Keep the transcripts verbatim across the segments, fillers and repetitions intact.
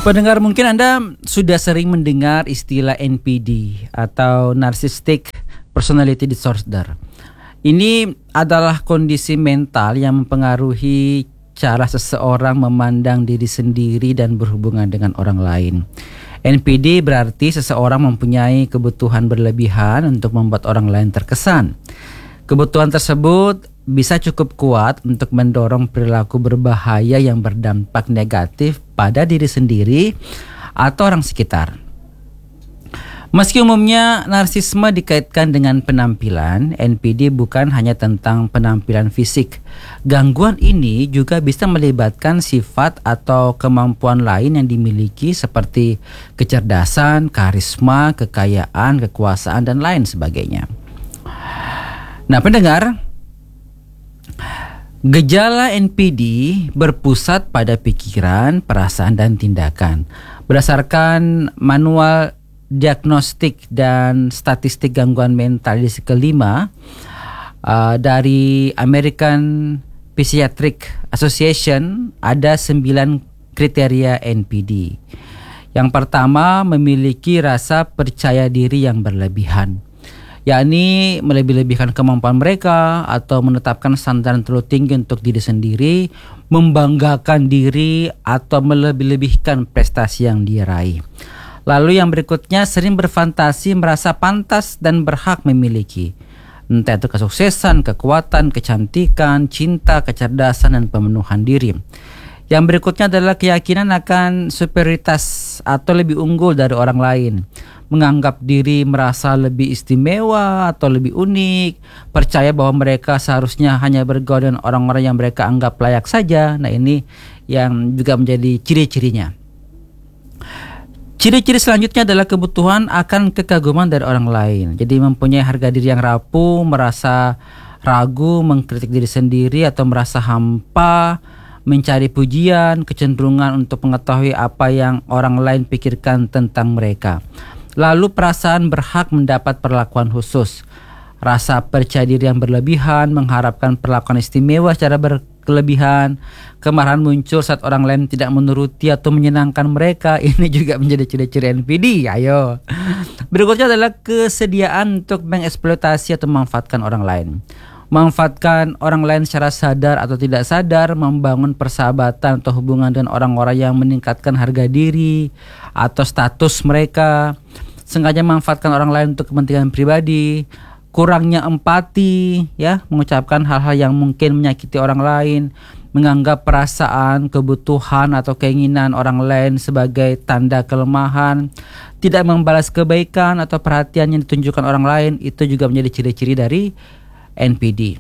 Pendengar, mungkin Anda sudah sering mendengar istilah N P D atau Narcissistic Personality Disorder. Ini adalah kondisi mental yang mempengaruhi cara seseorang memandang diri sendiri dan berhubungan dengan orang lain. N P D berarti seseorang mempunyai kebutuhan berlebihan untuk membuat orang lain terkesan. Kebutuhan tersebut bisa cukup kuat untuk mendorong perilaku berbahaya yang berdampak negatif pada diri sendiri atau orang sekitar. Meski umumnya narsisme dikaitkan dengan penampilan, N P D bukan hanya tentang penampilan fisik. Gangguan ini juga bisa melibatkan sifat atau kemampuan lain yang dimiliki seperti kecerdasan, karisma, kekayaan, kekuasaan, dan lain sebagainya. Nah, pendengar, gejala N P D berpusat pada pikiran, perasaan, dan tindakan. Berdasarkan manual diagnostik dan statistik gangguan mental edisi kelima uh, dari American Psychiatric Association, ada sembilan kriteria N P D. Yang pertama, memiliki rasa percaya diri yang berlebihan, yakni melebih-lebihkan kemampuan mereka atau menetapkan standar terlalu tinggi untuk diri sendiri, membanggakan diri atau melebih-lebihkan prestasi yang diraih. Lalu yang berikutnya, sering berfantasi merasa pantas dan berhak memiliki, entah itu kesuksesan, kekuatan, kecantikan, cinta, kecerdasan, dan pemenuhan diri. Yang berikutnya adalah keyakinan akan superioritas atau lebih unggul dari orang lain, menganggap diri merasa lebih istimewa atau lebih unik, percaya bahwa mereka seharusnya hanya bergaul dengan orang-orang yang mereka anggap layak saja. Nah, ini yang juga menjadi ciri-cirinya. Ciri-ciri selanjutnya adalah kebutuhan akan kekaguman dari orang lain. Jadi mempunyai harga diri yang rapuh, merasa ragu, mengkritik diri sendiri atau merasa hampa, mencari pujian, kecenderungan untuk mengetahui apa yang orang lain pikirkan tentang mereka. Lalu perasaan berhak mendapat perlakuan khusus, rasa percaya diri yang berlebihan, mengharapkan perlakuan istimewa secara berkelebihan, kemarahan muncul saat orang lain tidak menuruti atau menyenangkan mereka. Ini juga menjadi ciri-ciri N P D. Ayo. Berikutnya adalah kesediaan untuk mengeksploitasi atau memanfaatkan orang lain. Memanfaatkan orang lain secara sadar atau tidak sadar, membangun persahabatan atau hubungan dengan orang-orang yang meningkatkan harga diri atau status mereka, sengaja memanfaatkan orang lain untuk kepentingan pribadi, kurangnya empati, ya, mengucapkan hal-hal yang mungkin menyakiti orang lain, menganggap perasaan, kebutuhan atau keinginan orang lain sebagai tanda kelemahan, tidak membalas kebaikan atau perhatian yang ditunjukkan orang lain. Itu juga menjadi ciri-ciri dari N P D.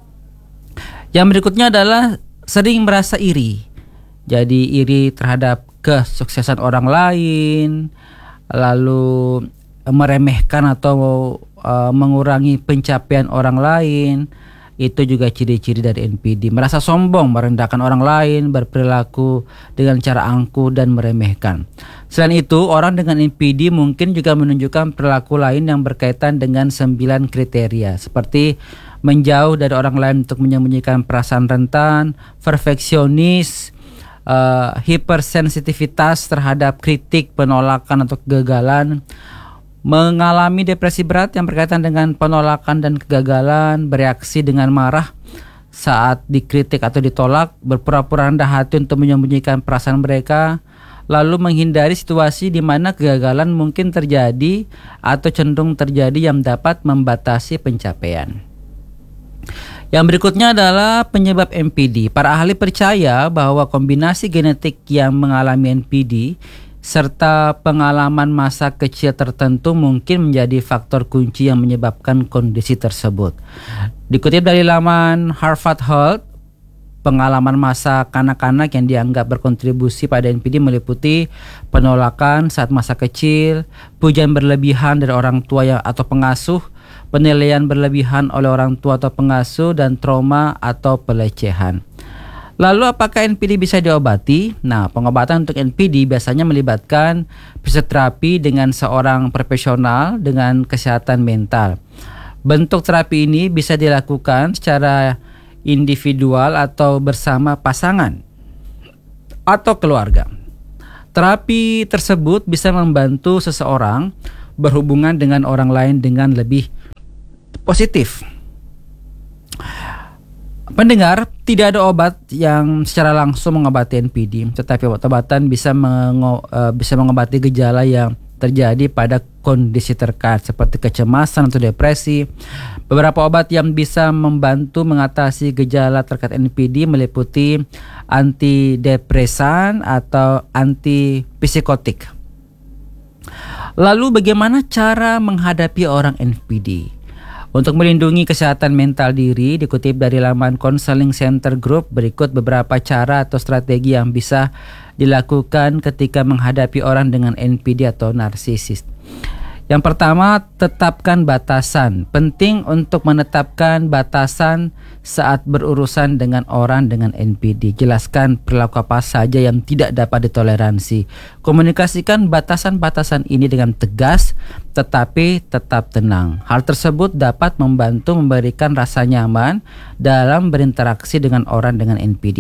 Yang berikutnya adalah sering merasa iri. Jadi iri terhadap kesuksesan orang lain, lalu meremehkan atau uh, mengurangi pencapaian orang lain. Itu juga ciri-ciri dari N P D. Merasa sombong, merendahkan orang lain, berperilaku dengan cara angkuh dan meremehkan. Selain itu, orang dengan N P D mungkin juga menunjukkan perilaku lain yang berkaitan dengan sembilan kriteria, seperti menjauh dari orang lain untuk menyembunyikan perasaan rentan, perfeksionis, uh, hipersensitivitas terhadap kritik, penolakan atau kegagalan, mengalami depresi berat yang berkaitan dengan penolakan dan kegagalan, bereaksi dengan marah saat dikritik atau ditolak, berpura-pura rendah hati untuk menyembunyikan perasaan mereka, lalu menghindari situasi di mana kegagalan mungkin terjadi atau cenderung terjadi yang dapat membatasi pencapaian. Yang berikutnya adalah penyebab N P D. Para ahli percaya bahwa kombinasi genetik yang mengalami N P D serta pengalaman masa kecil tertentu mungkin menjadi faktor kunci yang menyebabkan kondisi tersebut. Dikutip dari laman Harvard Health, pengalaman masa kanak-kanak yang dianggap berkontribusi pada N P D meliputi penolakan saat masa kecil, pujian berlebihan dari orang tua yang atau pengasuh, penilaian berlebihan oleh orang tua atau pengasuh, dan trauma atau pelecehan. Lalu apakah N P D bisa diobati? Nah, pengobatan untuk N P D biasanya melibatkan fisioterapi dengan seorang profesional dengan kesehatan mental. Bentuk terapi ini bisa dilakukan secara individual atau bersama pasangan atau keluarga. Terapi tersebut bisa membantu seseorang berhubungan dengan orang lain dengan lebih positif. Pendengar, tidak ada obat yang secara langsung mengobati N P D, tetapi obat-obatan bisa mengo, uh, bisa mengobati gejala yang terjadi pada kondisi terkait seperti kecemasan atau depresi. Beberapa obat yang bisa membantu mengatasi gejala terkait N P D meliputi antidepresan atau antipsikotik. Lalu bagaimana cara menghadapi orang N P D? Untuk melindungi kesehatan mental diri, dikutip dari laman Counseling Center Group, berikut beberapa cara atau strategi yang bisa dilakukan ketika menghadapi orang dengan N P D atau narsisis. Yang pertama, tetapkan batasan. Penting untuk menetapkan batasan saat berurusan dengan orang dengan N P D. Jelaskan perilaku apa saja yang tidak dapat ditoleransi. Komunikasikan batasan-batasan ini dengan tegas, tetapi tetap tenang. Hal tersebut dapat membantu memberikan rasa nyaman dalam berinteraksi dengan orang dengan N P D.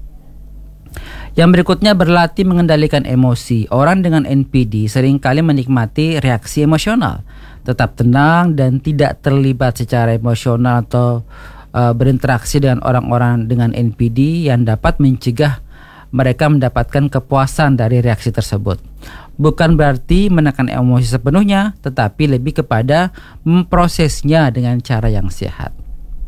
Yang berikutnya, berlatih mengendalikan emosi. Orang dengan N P D seringkali menikmati reaksi emosional. Tetap tenang dan tidak terlibat secara emosional atau uh, berinteraksi dengan orang-orang dengan N P D yang dapat mencegah mereka mendapatkan kepuasan dari reaksi tersebut. Bukan berarti menekan emosi sepenuhnya, tetapi lebih kepada memprosesnya dengan cara yang sehat.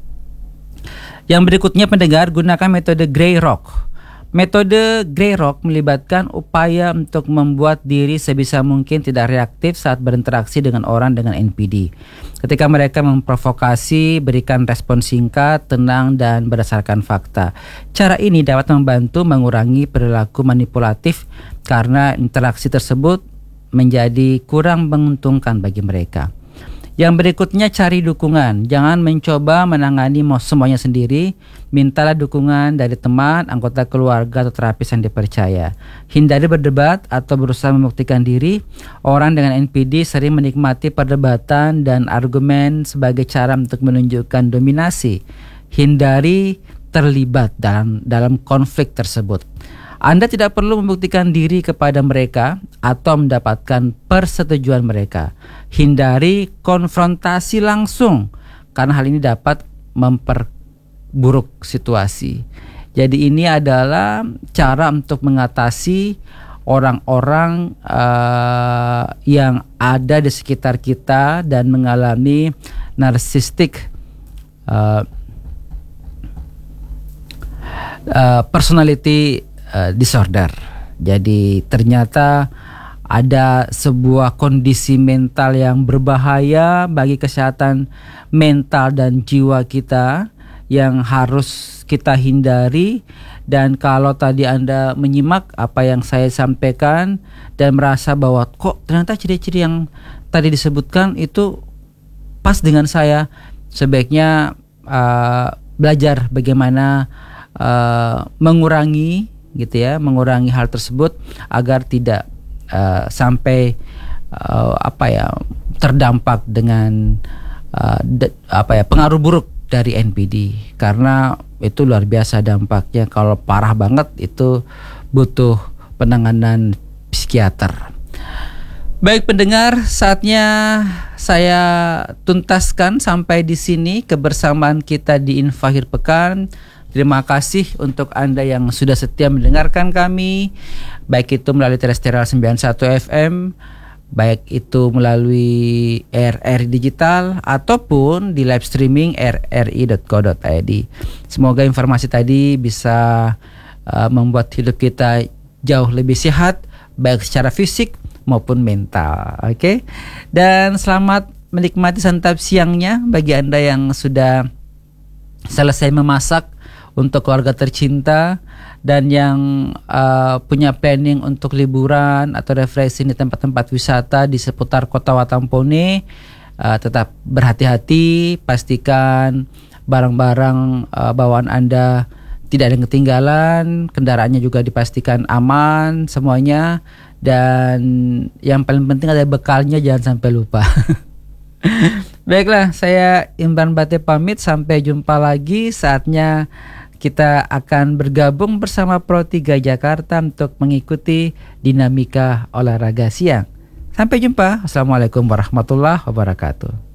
Yang berikutnya, pendengar, gunakan metode Grey Rock. Metode Grey Rock melibatkan upaya untuk membuat diri sebisa mungkin tidak reaktif saat berinteraksi dengan orang dengan N P D. Ketika mereka memprovokasi, berikan respon singkat, tenang, dan berdasarkan fakta. Cara ini dapat membantu mengurangi perilaku manipulatif karena interaksi tersebut menjadi kurang menguntungkan bagi mereka. Yang berikutnya, cari dukungan. Jangan mencoba menangani semuanya sendiri. Mintalah dukungan dari teman, anggota keluarga, atau terapis yang dipercaya. Hindari berdebat atau berusaha membuktikan diri. Orang dengan N P D sering menikmati perdebatan dan argumen sebagai cara untuk menunjukkan dominasi. Hindari terlibat dalam dalam konflik tersebut. Anda tidak perlu membuktikan diri kepada mereka atau mendapatkan persetujuan mereka. Hindari konfrontasi langsung karena hal ini dapat memperburuk situasi. Jadi ini adalah cara untuk mengatasi orang-orang uh, yang ada di sekitar kita dan mengalami narcissistic uh, uh, personality Uh, disorder. Jadi ternyata ada sebuah kondisi mental yang berbahaya bagi kesehatan mental dan jiwa kita yang harus kita hindari. Dan kalau tadi Anda menyimak apa yang saya sampaikan dan merasa bahwa kok ternyata ciri-ciri yang tadi disebutkan itu pas dengan saya, sebaiknya uh, belajar bagaimana uh, mengurangi gitu ya, mengurangi hal tersebut agar tidak uh, sampai uh, apa ya terdampak dengan uh, de, apa ya pengaruh buruk dari N P D, karena itu luar biasa dampaknya. Kalau parah banget itu butuh penanganan psikiater. Baik pendengar, saatnya saya tuntaskan sampai di sini kebersamaan kita di Info Akhir Pekan. Terima kasih untuk Anda yang sudah setia mendengarkan kami, baik itu melalui terrestrial sembilan puluh satu F M, baik itu melalui R R I Digital ataupun di live streaming r r i dot co dot i d. Semoga informasi tadi bisa uh, membuat hidup kita jauh lebih sehat, baik secara fisik maupun mental. Oke, okay? Dan selamat menikmati santap siangnya bagi Anda yang sudah selesai memasak untuk keluarga tercinta dan yang uh, punya planning untuk liburan atau refreshing di tempat-tempat wisata di seputar kota Watampone, uh, tetap berhati-hati, pastikan barang-barang uh, bawaan Anda tidak ada yang ketinggalan, kendaraannya juga dipastikan aman semuanya, dan yang paling penting ada bekalnya, jangan sampai lupa. Baiklah, saya Imran Bate pamit, sampai jumpa lagi. Saatnya kita akan bergabung bersama Pro tiga Jakarta untuk mengikuti dinamika olahraga siang. Sampai jumpa. Assalamualaikum warahmatullahi wabarakatuh.